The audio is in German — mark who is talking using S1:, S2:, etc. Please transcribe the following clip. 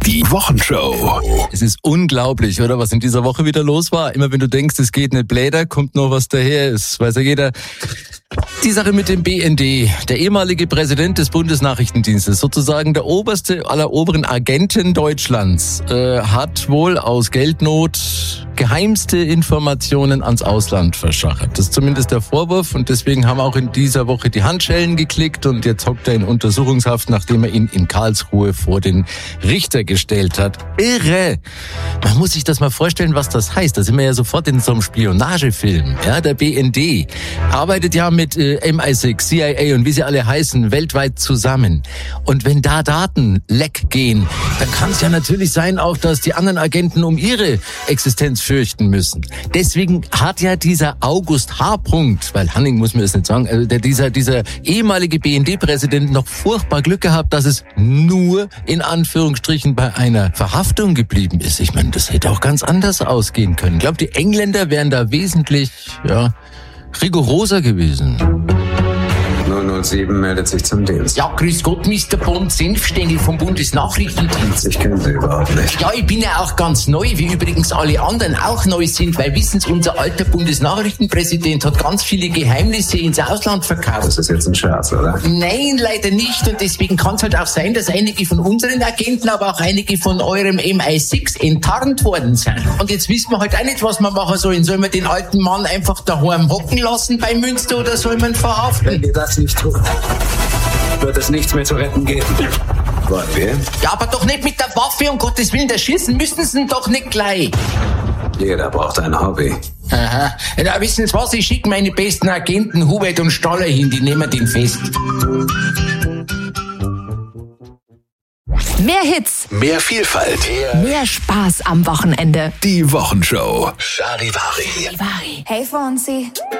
S1: Die Wochenshow.
S2: Es ist unglaublich, oder? Was in dieser Woche wieder los war. Immer wenn du denkst, es geht nicht bläder, kommt noch was daher. Es weiß ja jeder. Die Sache mit dem BND. Der ehemalige Präsident des Bundesnachrichtendienstes, sozusagen der oberste aller oberen Agenten Deutschlands, hat wohl aus Geldnot geheimste Informationen ans Ausland verschachert. Das ist zumindest der Vorwurf und deswegen haben auch in dieser Woche die Handschellen geklickt und jetzt hockt er in Untersuchungshaft, nachdem er ihn in Karlsruhe vor den Richter gestellt hat. Irre! Man muss sich das mal vorstellen, was das heißt. Da sind wir ja sofort in so einem Spionagefilm. Ja, der BND arbeitet ja mit MI6, CIA und wie sie alle heißen, weltweit zusammen. Und wenn da Daten leck gehen, dann kann es ja natürlich sein auch, dass die anderen Agenten um ihre Existenz fürchten müssen. Deswegen hat ja dieser August H. weil Hanning muss mir das nicht sagen, also dieser ehemalige BND-Präsident noch furchtbar Glück gehabt, dass es nur in Anführungsstrichen bei einer Verhaftung geblieben ist. Ich meine, das hätte auch ganz anders ausgehen können. Ich glaube, die Engländer wären da wesentlich, rigoroser gewesen.
S3: 007 meldet sich zum Dienst.
S4: Ja, grüß Gott, Mr. Bond, Senfstengel vom Bundesnachrichtendienst.
S3: Ich kenne Sie überhaupt nicht.
S4: Ja, ich bin ja auch ganz neu, wie übrigens alle anderen auch neu sind, weil wissen Sie, unser alter Bundesnachrichtenpräsident hat ganz viele Geheimnisse ins Ausland verkauft.
S3: Das ist jetzt ein Scherz, oder?
S4: Nein, leider nicht und deswegen kann es halt auch sein, dass einige von unseren Agenten, aber auch einige von eurem MI6 enttarnt worden sind. Und jetzt wissen wir halt auch nicht, was wir machen sollen. Sollen wir den alten Mann einfach daheim hocken lassen bei Münster oder soll man ihn verhaften?
S3: Wenn wir das nicht tun, wird es nichts mehr zu retten geben. Wollen wir?
S4: Ja, aber doch nicht mit der Waffe, um Gottes Willen, erschießen müssen sie ihn doch nicht gleich.
S3: Jeder braucht ein Hobby.
S4: Aha. Ja, wissen Sie was, ich schicke meine besten Agenten Hubert und Staller hin, die nehmen den fest.
S5: Mehr Hits,
S1: Mehr Vielfalt.
S5: mehr Spaß am Wochenende.
S1: Die Wochenshow. Charivari.
S5: Charivari.
S6: Hey Fonsi.